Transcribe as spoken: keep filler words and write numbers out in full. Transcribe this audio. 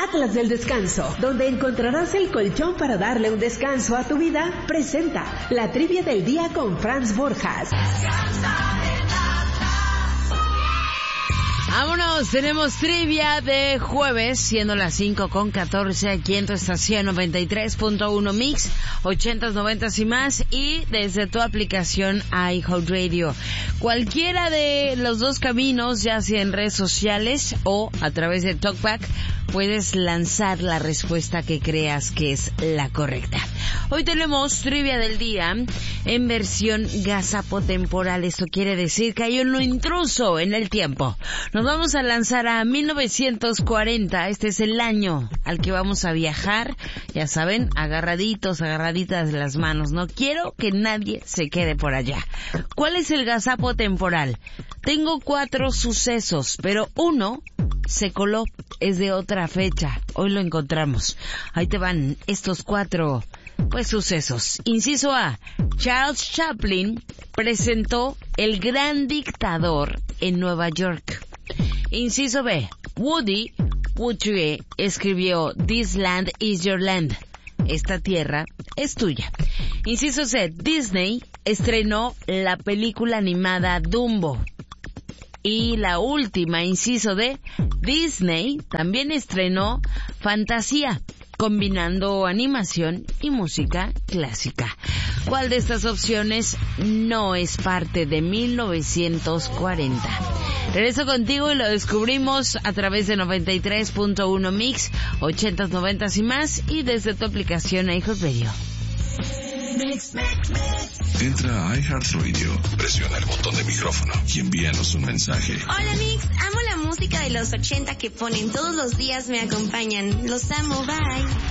Atlas del Descanso, donde encontrarás el colchón para darle un descanso a tu vida, presenta la trivia del día con Franz Borjas. Vámonos, tenemos trivia de jueves, siendo las cinco con catorce, aquí en tu estación noventa y tres punto uno Mix, ochentas, noventas y más, y desde tu aplicación iHeartRadio. Cualquiera de los dos caminos, ya sea en redes sociales o a través de TalkBack, puedes lanzar la respuesta que creas que es la correcta. Hoy tenemos trivia del día en versión gazapo temporal. Esto quiere decir que hay un intruso en el tiempo. Nos vamos a lanzar a mil novecientos cuarenta. Este es el año al que vamos a viajar. Ya saben, agarraditos, agarraditas de las manos. No quiero que nadie se quede por allá. ¿Cuál es el gazapo temporal? Tengo cuatro sucesos, pero uno se coló, es de otra fecha. Hoy lo encontramos. Ahí te van estos cuatro, pues, sucesos. Inciso A, Charles Chaplin presentó El Gran Dictador en Nueva York. Inciso B, Woody Guthrie escribió This Land is Your Land. Esta tierra es tuya. Inciso C, Disney estrenó la película animada Dumbo. Y la última, inciso D, Disney también estrenó Fantasía, combinando animación y música clásica. ¿Cuál de estas opciones no es parte de mil novecientos cuarenta? Regreso contigo y lo descubrimos a través de noventa y tres punto uno Mix, ochentas, noventas y más, y desde tu aplicación iHeartRadio. Entra a iHeartRadio, presiona el botón de micrófono y envíanos un mensaje. Hola Mix, amo la música de los ochenta que ponen todos los días, me acompañan. Los amo, bye.